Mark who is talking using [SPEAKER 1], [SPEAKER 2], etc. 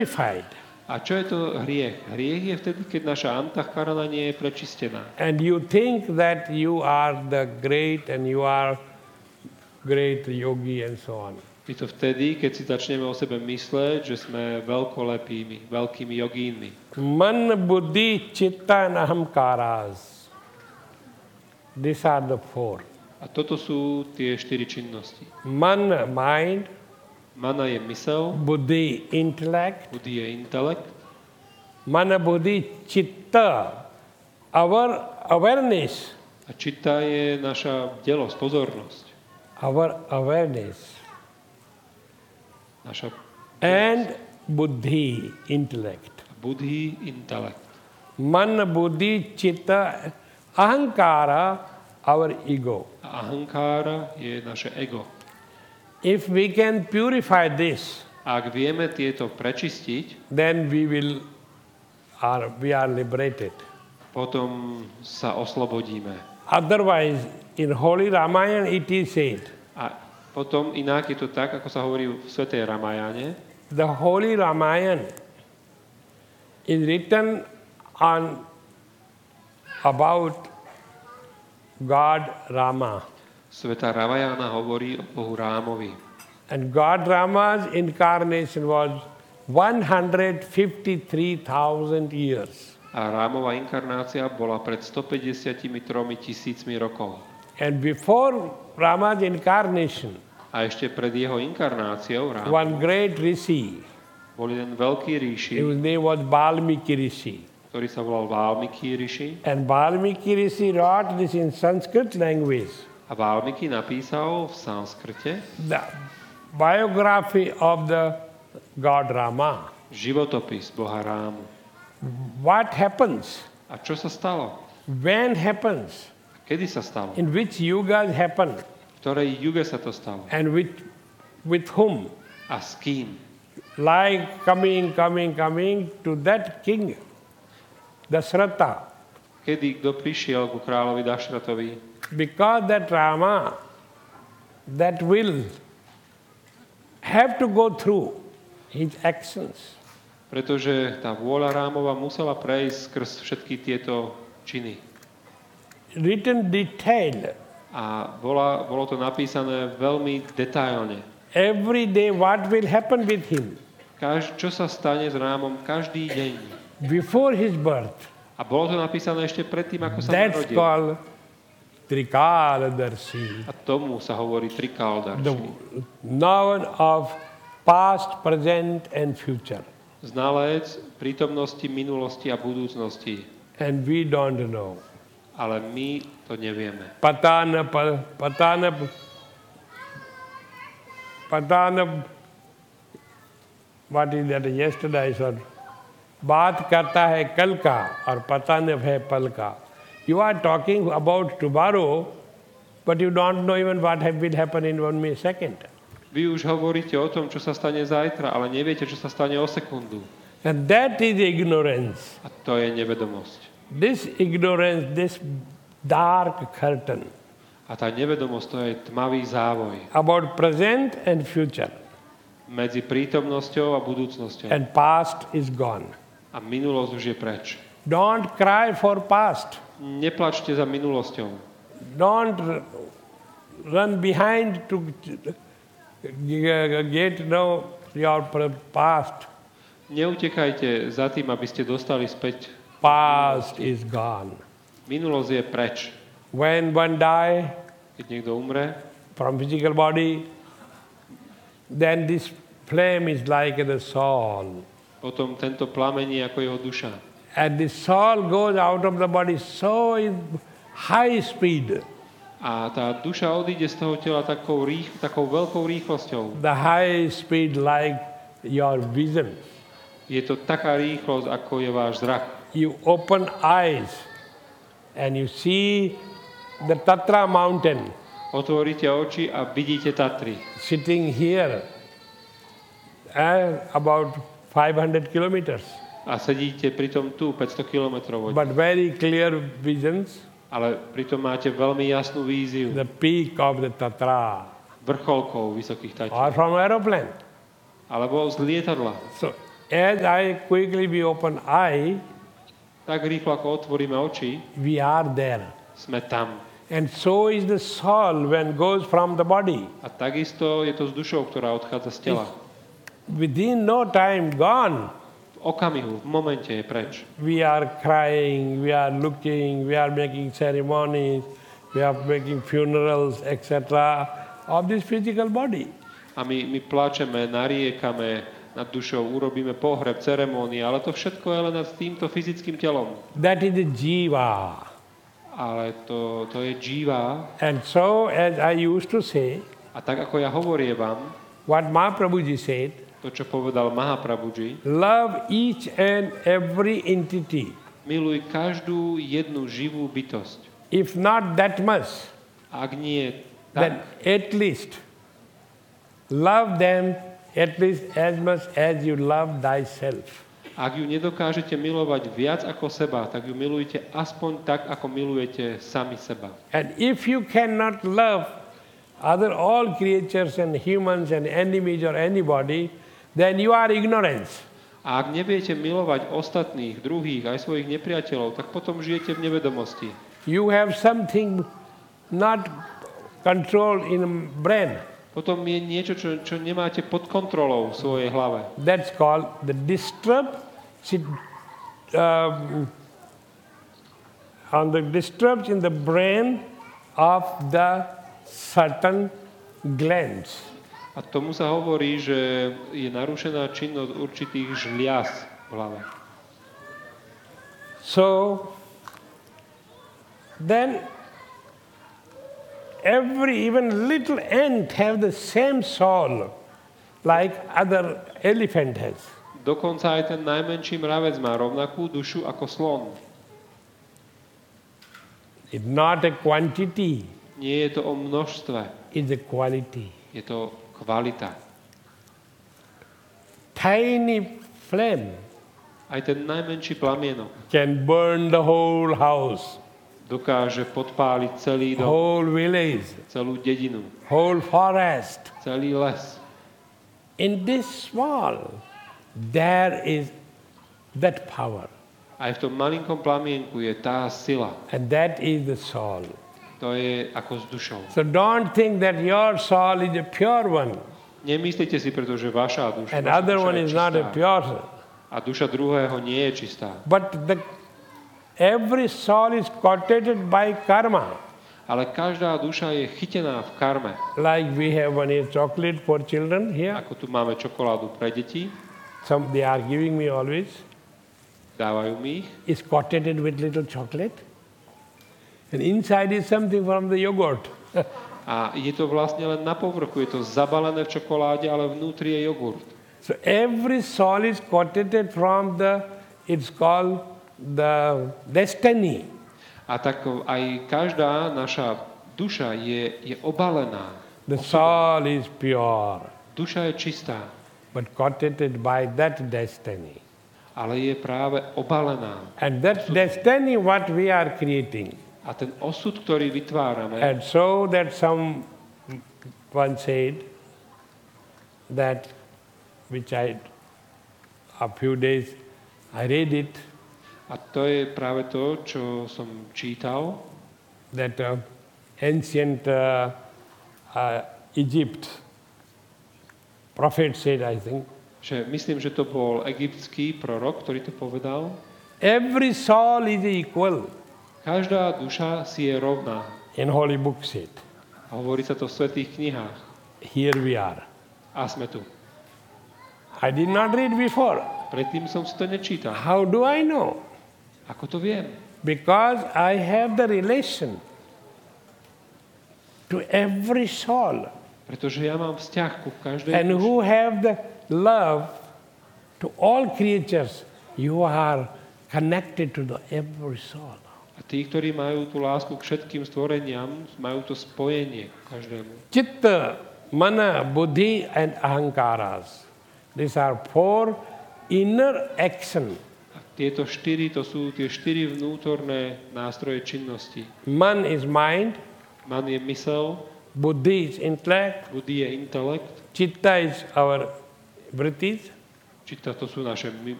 [SPEAKER 1] purified.
[SPEAKER 2] A čo je to hriech? Hriech je vtedy, keď naša antahkarana nie je prečistená.
[SPEAKER 1] And you think that you are the great and you are great yogi and so on.
[SPEAKER 2] Je to vtedy, keď si začneme o sebe mysleť, že sme veľkolepými, veľkými jogínmi.
[SPEAKER 1] Man, buddhi, chitta and ahamkaras. These are the four.
[SPEAKER 2] A toto sú tie 4 činnosti.
[SPEAKER 1] Man, mind.
[SPEAKER 2] Mana je mysel,
[SPEAKER 1] Buddhi, intellect.
[SPEAKER 2] buddhi je intelekt,
[SPEAKER 1] Mana, buddhi, chitta, our awareness.
[SPEAKER 2] a chitta je naša bdelosť, pozornosť.
[SPEAKER 1] Our awareness.
[SPEAKER 2] Naša
[SPEAKER 1] And buddhi, intellect.
[SPEAKER 2] buddhi, intelekt.
[SPEAKER 1] Man, buddhi, chitta, ahankara, our ego.
[SPEAKER 2] A ahankára je naše ego.
[SPEAKER 1] If we can purify this,
[SPEAKER 2] A ak vieme tieto prečistiť,
[SPEAKER 1] then we are liberated.
[SPEAKER 2] potom sa oslobodíme.
[SPEAKER 1] Otherwise, in Holy Ramayana it is said,
[SPEAKER 2] A potom inak je to tak, ako sa hovorí v Svätej Ramayane.
[SPEAKER 1] the Holy Ramayana is written on about God Rama.
[SPEAKER 2] Svätá Ramayana hovorí o Bohu Rámovi.
[SPEAKER 1] And God Rama's incarnation was 153,000 years.
[SPEAKER 2] A Rámova inkarnácia bola pred 153 000 rokov.
[SPEAKER 1] And before Rama's incarnation,
[SPEAKER 2] A ešte pred jeho inkarnáciou Rámom
[SPEAKER 1] one great rishi,
[SPEAKER 2] bol jeden veľký ríši,
[SPEAKER 1] his name was Valmiki Rishi.
[SPEAKER 2] ktorý sa volal Valmiki ríši.
[SPEAKER 1] And Valmiki Rishi wrote this in Sanskrit language.
[SPEAKER 2] A Valmiki napísal v sanskrte
[SPEAKER 1] The biography of the God Rama.
[SPEAKER 2] životopis Boha Rámu.
[SPEAKER 1] What happens?
[SPEAKER 2] A čo sa stalo?
[SPEAKER 1] When happens?
[SPEAKER 2] A kedy sa stalo?
[SPEAKER 1] In which yugas happen?
[SPEAKER 2] V ktorej juge sa to stalo?
[SPEAKER 1] And with whom?
[SPEAKER 2] A s kým?
[SPEAKER 1] Like coming to that king, Dasratha.
[SPEAKER 2] Kedy kto prišiel ku kráľovi Dašratovi?
[SPEAKER 1] Because that Rama, that will have to go through his actions.
[SPEAKER 2] Pretože tá vôľa Rámova musela prejsť skrz všetky tieto činy.
[SPEAKER 1] Written detail.
[SPEAKER 2] A bolo to napísané veľmi detailne.
[SPEAKER 1] Every day what will happen with him.
[SPEAKER 2] Čo sa stane s Rámom každý deň.
[SPEAKER 1] Before his birth.
[SPEAKER 2] A bolo to napísané ešte predtým, ako sa
[SPEAKER 1] That's
[SPEAKER 2] narodil.
[SPEAKER 1] called Trikaladarshi.
[SPEAKER 2] A tomu sa hovorí
[SPEAKER 1] The
[SPEAKER 2] Trikaldarshi.
[SPEAKER 1] known of past, present and future.
[SPEAKER 2] Znalec prítomnosti, minulosti a budúcnosti.
[SPEAKER 1] And we don't know.
[SPEAKER 2] Ale my to nevieme.
[SPEAKER 1] Patana, what is that? Yesterday I saw. बात करता है कल का और पता न है पल का. You are talking about tomorrow, but you don't know even what will happen in 1 second.
[SPEAKER 2] Vy už hovoríte o tom, čo sa stane zajtra, ale neviete, čo sa stane o sekundu.
[SPEAKER 1] And that is ignorance.
[SPEAKER 2] A to je nevedomosť.
[SPEAKER 1] This ignorance, this dark curtain
[SPEAKER 2] A tá nevedomosť, to je tmavý závoj
[SPEAKER 1] about present and future.
[SPEAKER 2] medzi prítomnosťou a budúcnosťou.
[SPEAKER 1] And past is gone.
[SPEAKER 2] A minulosť už je preč.
[SPEAKER 1] Don't cry for past.
[SPEAKER 2] Neplačte za minulosťou.
[SPEAKER 1] Don't run behind to get to know your past.
[SPEAKER 2] Neutekajte za tým, aby ste dostali späť.
[SPEAKER 1] Past is gone.
[SPEAKER 2] Minulosť je preč.
[SPEAKER 1] When one die
[SPEAKER 2] Keď niekto umre,
[SPEAKER 1] from physical body, then this flame is like the soul.
[SPEAKER 2] potom tento plamení ako jeho duša.
[SPEAKER 1] And the soul goes out of the body so in high speed.
[SPEAKER 2] A tá duša odíde z toho tela takou veľkou rýchlosťou.
[SPEAKER 1] The high speed like your vision.
[SPEAKER 2] Je to taká rýchlosť, ako je váš zrak.
[SPEAKER 1] You open eyes and you see the Tatra mountain
[SPEAKER 2] Otvoríte oči a vidíte Tatry.
[SPEAKER 1] sitting here about 500 kilometers.
[SPEAKER 2] A sedíte pritom tu, 500 kilometrov.
[SPEAKER 1] But very clear visions,
[SPEAKER 2] Ale pritom máte veľmi jasnú víziu
[SPEAKER 1] the peak of the Tatra,
[SPEAKER 2] vrcholkov vysokých Tatier.
[SPEAKER 1] or from aeroplane.
[SPEAKER 2] Alebo z lietadla.
[SPEAKER 1] So as I quickly we open eye,
[SPEAKER 2] tak rýchlo ako otvoríme oči,
[SPEAKER 1] we are there.
[SPEAKER 2] sme tam.
[SPEAKER 1] And so is the soul when goes from the body.
[SPEAKER 2] A takisto je to s dušou, ktorá odchádza z tela.
[SPEAKER 1] Within no time gone.
[SPEAKER 2] V okamihu, v momente je preč.
[SPEAKER 1] We are crying, we are looking, we are making ceremonies, we are making funerals, etc. of this physical body.
[SPEAKER 2] A my pláčeme, nariekame nad dušou, urobíme pohreb, ceremónie, ale to všetko je len nad týmto fyzickým telom.
[SPEAKER 1] That is the jiva.
[SPEAKER 2] Ale to je jiva.
[SPEAKER 1] And so, as I used to say,
[SPEAKER 2] A tak ako ja hovorievam,
[SPEAKER 1] what Mahaprabhuji said,
[SPEAKER 2] to, čo povedal Mahaprabhuji,
[SPEAKER 1] love each and every entity.
[SPEAKER 2] miluj každú jednu živú bytosť.
[SPEAKER 1] If not that much,
[SPEAKER 2] Ak nie
[SPEAKER 1] then
[SPEAKER 2] tak,
[SPEAKER 1] at least love them at least as much as you love thyself.
[SPEAKER 2] ak ju nedokážete milovať viac ako seba, tak ju milujte aspoň tak, ako milujete sami seba.
[SPEAKER 1] And if you cannot love all creatures and humans and enemies or anybody, then you are ignorance.
[SPEAKER 2] A ak neviete milovať ostatných, druhých, aj svojich nepriateľov, tak potom žijete v nevedomosti.
[SPEAKER 1] You have something not controlled in brain.
[SPEAKER 2] Potom je niečo, čo nemáte pod kontrolou v svojej hlave.
[SPEAKER 1] That's called the disturbance in the brain of the certain glands.
[SPEAKER 2] A tomu sa hovorí, že je narušená činnosť určitých žliaz v hlave.
[SPEAKER 1] So, then even little ant have the same soul like other elephant has.
[SPEAKER 2] Dokonca aj ten najmenší mravec má rovnakú dušu ako slon.
[SPEAKER 1] It's not a quantity,
[SPEAKER 2] Nie je to o množstve,
[SPEAKER 1] it's a quality.
[SPEAKER 2] je to kvalita.
[SPEAKER 1] Tiny flame
[SPEAKER 2] Aj ten najmenší plamienok
[SPEAKER 1] can burn the whole house,
[SPEAKER 2] dokáže podpáliť celý dom,
[SPEAKER 1] whole village,
[SPEAKER 2] celú dedinu,
[SPEAKER 1] whole forest.
[SPEAKER 2] celý les.
[SPEAKER 1] In this small, there is that power.
[SPEAKER 2] Aj v tom malinkom plamienku je tá sila.
[SPEAKER 1] And that is the soul.
[SPEAKER 2] To je ako s dušou.
[SPEAKER 1] So don't think that your soul is a pure one
[SPEAKER 2] Nemyslíte si, pretože vaša duša,
[SPEAKER 1] and
[SPEAKER 2] vaša
[SPEAKER 1] other
[SPEAKER 2] duša
[SPEAKER 1] one
[SPEAKER 2] je
[SPEAKER 1] is not a
[SPEAKER 2] čistá
[SPEAKER 1] pure soul.
[SPEAKER 2] a duša druhého nie je čistá.
[SPEAKER 1] But every soul is courted by karma.
[SPEAKER 2] Ale každá duša je chytená v karme.
[SPEAKER 1] Like we have one here chocolate for children here.
[SPEAKER 2] Ako tu máme čokoládu pre deti,
[SPEAKER 1] They are giving me always.
[SPEAKER 2] dávajú mi ich.
[SPEAKER 1] It's coated with little chocolate. And inside is something from the yogurt.
[SPEAKER 2] A je to vlastne len na povrchu, je to zabalené v čokoláde, ale vnútri je jogurt.
[SPEAKER 1] So every soul is coated from it's called the destiny.
[SPEAKER 2] A tak aj každá naša duša je obalená.
[SPEAKER 1] The soul is pure,
[SPEAKER 2] Duša je čistá,
[SPEAKER 1] but coated by that destiny.
[SPEAKER 2] ale je práve obalená.
[SPEAKER 1] And that destiny what we are creating.
[SPEAKER 2] A ten osud, ktorý vytvárame,
[SPEAKER 1] And so that someone said that, which a few days I read it,
[SPEAKER 2] a to je práve to, čo som čítal,
[SPEAKER 1] that ancient Egypt prophet said, I think,
[SPEAKER 2] že myslím, že to bol egyptský prorok, ktorý to povedal.
[SPEAKER 1] every soul is equal.
[SPEAKER 2] Každá duša si je rovná.
[SPEAKER 1] In holy book said.
[SPEAKER 2] A hovorí sa to v svätých knihách.
[SPEAKER 1] Here we are.
[SPEAKER 2] A sme tu.
[SPEAKER 1] I did not read before.
[SPEAKER 2] Predtým som si to nečítal.
[SPEAKER 1] How do I know?
[SPEAKER 2] Ako to viem?
[SPEAKER 1] Because I have the relation to every soul.
[SPEAKER 2] Pretože ja mám vzťah ku každej
[SPEAKER 1] And
[SPEAKER 2] duši.
[SPEAKER 1] who have the love to all creatures, you are connected to the every soul.
[SPEAKER 2] A tí, ktorí majú tú lásku k všetkým stvoreniam, majú to spojenie k každému.
[SPEAKER 1] Chitta, mana, buddhi and ahankaras. These are four inner action.
[SPEAKER 2] A tieto štyri, to sú tie štyri vnútorné nástroje činnosti.
[SPEAKER 1] Man is mind,
[SPEAKER 2] Man je mysel,
[SPEAKER 1] buddhi is intellect,
[SPEAKER 2] buddhi je intelekt,
[SPEAKER 1] chitta is our vrittis,
[SPEAKER 2] Či toto sú naše